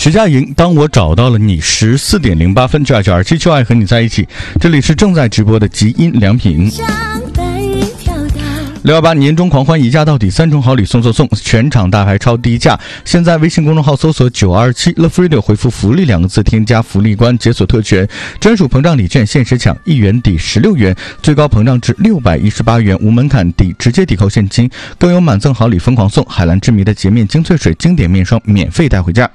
徐佳莹，当我找到了你14点08分，92927就爱和你在一起。这里是正在直播的极音良品。618年终狂欢，一价到底，3重好礼送，全场大牌超低价。现在微信公众号搜索927 Love Radio， 回复福利2个字，添加福利关，解锁特权，专属膨胀礼券限时抢，1元抵16元，最高膨胀至618元，无门槛直接抵扣现金，更有满赠好礼疯狂送，海蓝之谜的洁面精粹水经典面霜免费带回家。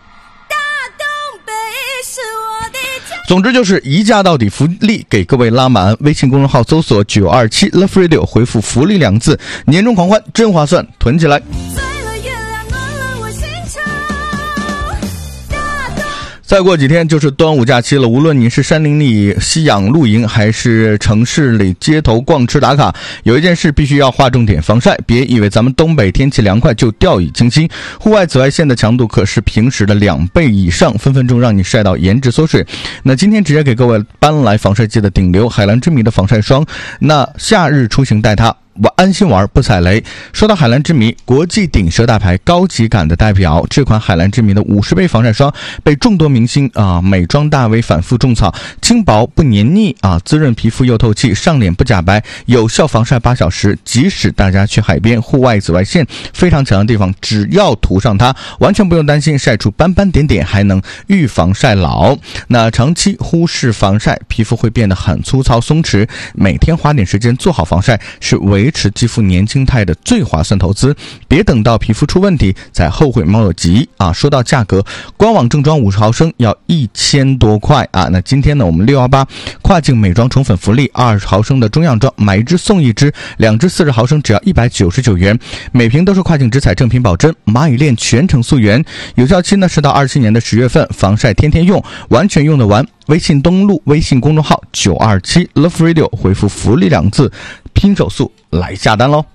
总之就是一价到底，福利给各位拉满。微信公众号搜索927 Love Radio， 回复福利2个字，年终狂欢真划算，囤起来。再过几天就是端午假期了，无论你是山林里吸氧露营，还是城市里街头逛吃打卡，有一件事必须要划重点，防晒。别以为咱们东北天气凉快就掉以轻心，户外紫外线的强度可是平时的2倍以上，分分钟让你晒到颜值缩水。那今天直接给各位搬来防晒界的顶流海蓝之谜的防晒霜，那夏日出行带它，我安心玩不踩雷。说到海蓝之谜，国际顶奢大牌高级感的代表，这款海蓝之谜的50倍防晒霜被众多明星美妆大 V 反复种草，轻薄不黏腻滋润皮肤又透气，上脸不假白，有效防晒8小时。即使大家去海边，户外紫外线非常强的地方，只要涂上它，完全不用担心晒出斑斑点点，还能预防晒老。那长期忽视防晒，皮肤会变得很粗糙松弛，每天花点时间做好防晒，是维持肌肤年轻态的最划算投资。别等到皮肤出问题再后悔莫及说到价格，官网正装50毫升要1000多块那今天呢，我们618跨境美妆宠粉福利，20毫升的中样装买1支送1支，2支40毫升只要199元，每瓶都是跨境直采正品保真，蚂蚁链全程溯源，有效期呢是到27年的10月份，防晒天天用，完全用得完。微信登录微信公众号927 Love Radio， 回复福利2个字，拼手速来下单喽。